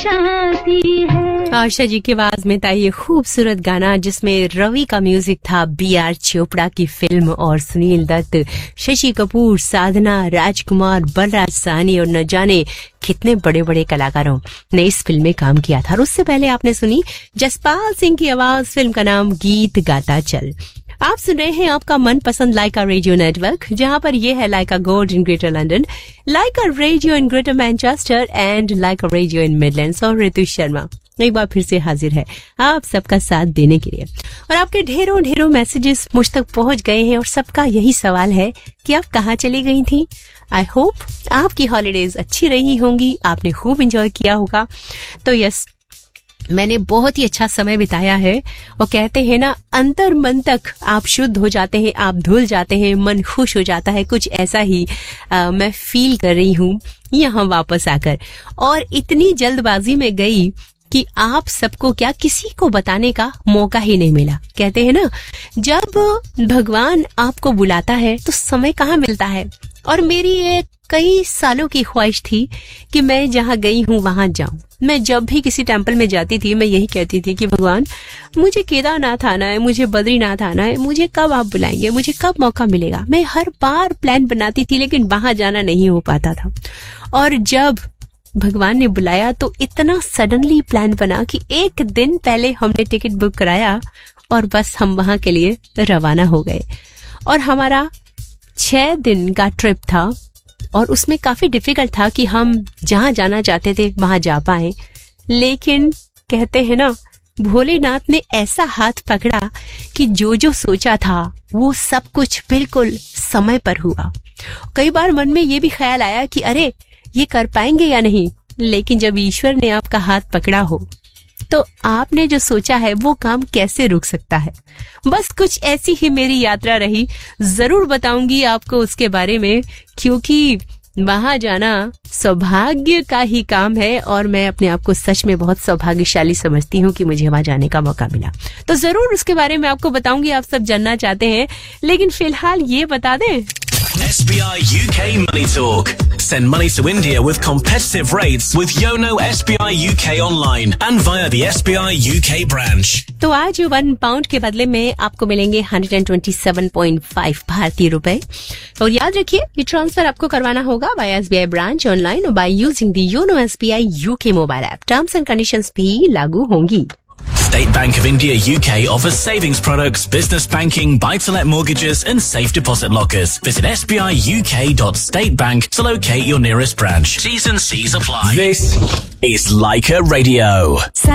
दर्शाती है। आशा जी की आवाज में था ये खूबसूरत गाना जिसमें रवि का म्यूजिक था, B.R. चोपड़ा की फिल्म, और सुनील दत्त, शशि कपूर, साधना, राजकुमार, बलराज साहनी और न जाने कितने बड़े बड़े कलाकारों ने इस फिल्म में काम किया था। और उससे पहले आपने सुनी जसपाल सिंह की आवाज, फिल्म का नाम गीत गाता चल। आप सुन रहे हैं आपका मनपसंद लाइका रेडियो नेटवर्क, जहां पर ये है लाइका gold in greater London, Lyca radio in greater Manchester and Lyca radio in Midlands. और ऋतु शर्मा एक बार फिर से हाजिर है आप सबका साथ देने के लिए। और आपके ढेरों ढेरों मैसेजेस मुझ तक पहुंच गए हैं और सबका यही सवाल है कि आप कहाँ चली गई थी। आई होप आपकी हॉलीडेज अच्छी रही होंगी, आपने खूब एंजॉय किया होगा। तो यस, मैंने बहुत ही अच्छा समय बिताया है। और कहते हैं ना, अंतर मन तक आप शुद्ध हो जाते हैं, आप धुल जाते हैं, मन खुश हो जाता है। कुछ ऐसा ही मैं फील कर रही हूँ यहाँ वापस आकर। और इतनी जल्दबाजी में गई कि आप सबको क्या, किसी को बताने का मौका ही नहीं मिला। कहते हैं ना, जब भगवान आपको बुलाता है तो समय कहाँ मिलता है। और मेरी ये कई सालों की ख्वाहिश थी कि मैं जहाँ गई हूँ वहां जाऊं। मैं जब भी किसी टेम्पल में जाती थी मैं यही कहती थी कि भगवान, मुझे केदारनाथ आना है, मुझे बद्रीनाथ आना है, मुझे कब आप बुलाएंगे, मुझे कब मौका मिलेगा। मैं हर बार प्लान बनाती थी लेकिन वहां जाना नहीं हो पाता था। और जब भगवान ने बुलाया तो इतना सडनली प्लान बना कि एक दिन पहले हमने टिकट बुक कराया और बस हम वहां के लिए रवाना हो गए। और हमारा 6 दिन का ट्रिप था और उसमें काफी डिफिकल्ट था कि हम जहां जाना चाहते थे वहां जा पाए। लेकिन कहते हैं ना, भोलेनाथ ने ऐसा हाथ पकड़ा कि जो जो सोचा था वो सब कुछ बिल्कुल समय पर हुआ। कई बार मन में ये भी ख्याल आया कि अरे ये कर पाएंगे या नहीं, लेकिन जब ईश्वर ने आपका हाथ पकड़ा हो तो आपने जो सोचा है वो काम कैसे रुक सकता है। बस कुछ ऐसी ही मेरी यात्रा रही। जरूर बताऊंगी आपको उसके बारे में, क्योंकि वहां जाना सौभाग्य का ही काम है और मैं अपने आप को सच में बहुत सौभाग्यशाली समझती हूँ कि मुझे वहां जाने का मौका मिला। तो जरूर उसके बारे में आपको बताऊंगी, आप सब जानना चाहते हैं। लेकिन फिलहाल ये बता दें, SBI UK Money Talk. Send money to India with competitive rates with Yono SBI UK online and via the SBI UK branch. तो आज 1 पाउंड के बदले में आपको मिलेंगे 127.5 भारतीय रुपए। और याद रखिए, ये ट्रांसफर आपको करवाना होगा बाय SBI ब्रांच ऑनलाइन और by using the YONO SBI UK mobile app. Terms and conditions भी लागू होंगी। State Bank of India UK offers savings products, business banking, buy-to-let mortgages and safe deposit lockers. Visit sbiuk.statebank to locate your nearest branch. T's and C's apply. This is Laika Radio.